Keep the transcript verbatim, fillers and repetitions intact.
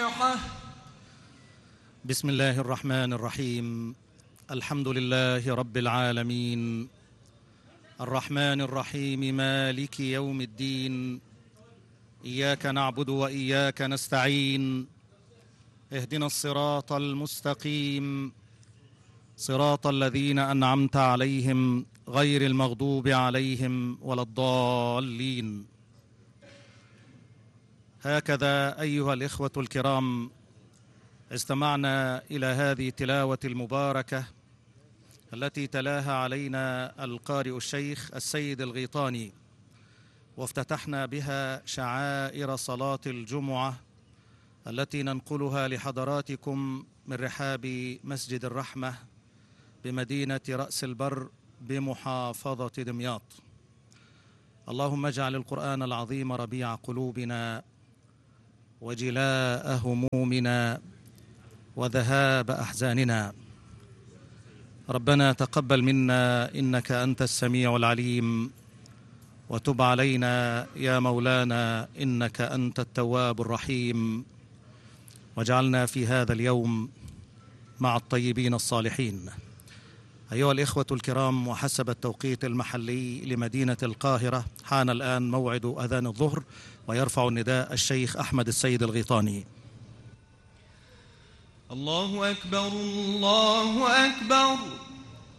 الفاتحة. بسم الله الرحمن الرحيم. الحمد لله رب العالمين، الرحمن الرحيم، مالك يوم الدين. إياك نعبد وإياك نستعين. اهدنا الصراط المستقيم، صراط الذين أنعمت عليهم غير المغضوب عليهم ولا الضالين. هكذا أيها الإخوة الكرام، استمعنا إلى هذه التلاوة المباركة التي تلاها علينا القارئ الشيخ السيد الغيطاني، وافتتحنا بها شعائر صلاة الجمعة التي ننقلها لحضراتكم من رحاب مسجد الرحمة بمدينة رأس البر بمحافظة دمياط. اللهم اجعل القرآن العظيم ربيع قلوبنا وجلاء همومنا وذهاب أحزاننا. ربنا تقبل منا إنك أنت السميع العليم، وتب علينا يا مولانا إنك أنت التواب الرحيم، واجعلنا في هذا اليوم مع الطيبين الصالحين. أيها الإخوة الكرام، وحسب التوقيت المحلي لمدينة القاهرة حان الآن موعد أذان الظهر، ويرفع النداء الشيخ أحمد السيد الغيطاني. الله أكبر الله أكبر.